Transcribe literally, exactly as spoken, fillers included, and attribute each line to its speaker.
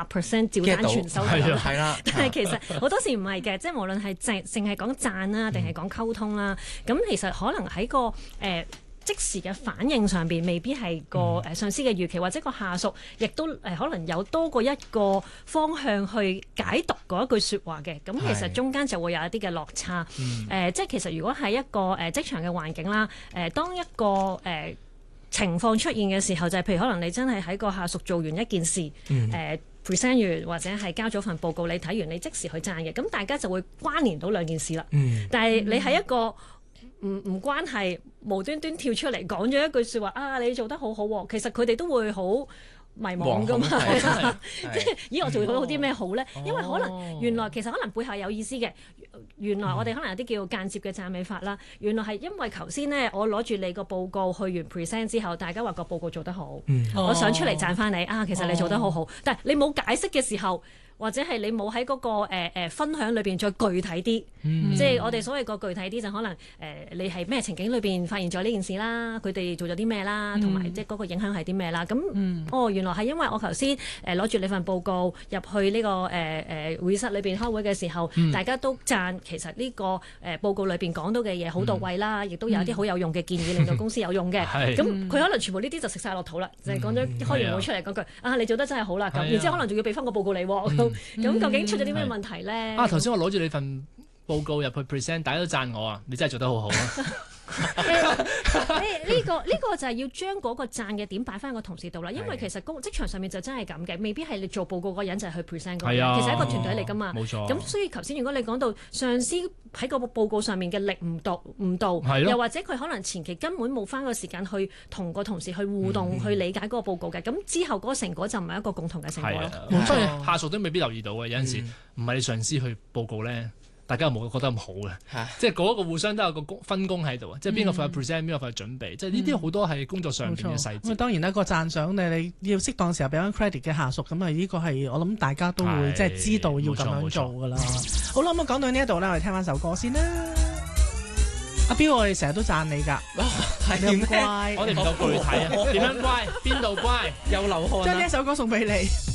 Speaker 1: 百 percent 照單全收到，
Speaker 2: 係啦。
Speaker 1: 但係其實好多時唔係嘅，即係無論係淨淨係講讚啦，定係講溝通啦，咁、嗯、其實可能喺個誒。呃即時嘅反應上邊未必係個誒上司嘅預期，或者個下屬亦都誒可能有多過一個方向去解讀嗰一句説話嘅，咁其實中間就會有一啲嘅落差。誒、嗯呃，即係其實如果係一個誒職場嘅環境啦，誒、呃、當一個誒、呃、情況出現嘅時候，就係、是、譬如可能你真係喺個下屬做完一件事，誒、嗯呃、present 完或者係交咗份報告，你睇完你即時去讚嘅，咁大家就會關聯到兩件事啦。嗯、但係你係一個唔唔關係，無端端跳出嚟講咗一句説話啊！你做得好好喎，其實佢哋都會好迷茫噶嘛，即係咦我做到啲咩好咧？哦、因為可能原來其實可能背後有意思嘅，原來我哋可能有啲叫間接嘅讚美法啦。原來係因為頭先咧，我攞住你個報告去完 present 之後，大家話個報告做得好，嗯、我想出嚟讚翻你啊！其實你做得好好，哦、但係你冇解釋嘅時候。或者係你冇喺嗰個誒、呃、分享裏邊再具體啲，嗯、即係我哋所謂個具體啲就可能誒、呃、你係咩情景裏邊發現咗呢件事啦，佢哋做咗啲咩啦，同埋、嗯、即係嗰個影響係啲咩啦。咁、嗯、哦原來係因為我頭先誒攞住你份報告入去呢、這個誒誒、呃、會議室裏邊開會嘅時候，嗯、大家都讚其實呢、這個誒、呃、報告裏邊講到嘅嘢好到位啦，亦、嗯、都有一啲好有用嘅建議令到公司有用嘅。咁佢可能全部呢啲就食晒落肚啦，就係講咗開完會出嚟嗰句啊你做得真係好啦咁，然之後可能仲要俾翻個報告你喎。咁、嗯、究竟出咗啲咩問題咧？
Speaker 3: 啊，頭先我攞住你份報告入去 present，大家都讚我啊！你真係做得好好啊！
Speaker 1: 誒呢個呢、呢個就係要將嗰個讚嘅點擺翻個同事度啦，因為其實工職場上面就真係咁嘅，未必係你做報告嗰個人就係去 present 嗰個人，啊、其實係一個團隊嚟噶嘛。冇錯。咁所以頭先如果你講到上司喺個報告上面嘅力唔到唔到，又或者佢可能前期根本冇翻個時間去同個同事去互動、嗯、去理解嗰個報告嘅，咁之後嗰個成果就唔係一個共同嘅成果咯。
Speaker 3: 冇錯、啊，下屬都未必留意到嘅，有陣時唔係你上司去報告咧。大家又冇覺得咁好嘅，啊、即係嗰個互相都有個分工喺度啊！嗯、即係邊個負責 present， 邊個負責準備，嗯、即係呢啲好多係工作上邊嘅細節。
Speaker 4: 咁當然啦，個讚賞你你要適當時候俾翻 credit 嘅下屬，咁啊呢個係我諗大家都會即係知道要咁樣做㗎啦。好啦，咁啊講到呢一度咧，我哋聽翻首歌先啦。阿彪，我哋成日都讚你㗎，你咁乖，
Speaker 3: 我哋唔夠具體啊！點樣乖？邊度乖？
Speaker 4: 又流汗。將呢一首歌送俾你。